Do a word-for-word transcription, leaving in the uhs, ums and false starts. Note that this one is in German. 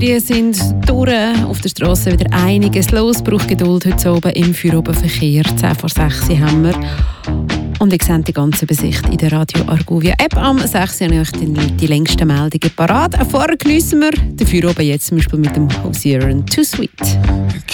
Die sind durch, auf der Straße wieder einiges los. Braucht Geduld heute oben im Feierabendverkehr. zehn vor sechs haben wir. Und ihr seht die ganze Übersicht in der Radio Argovia App. Am sechs habe ich euch die, die längsten Meldungen parat. Vorher geniessen wir den Feierabend jetzt zum Beispiel mit dem Hosier and Too Sweet.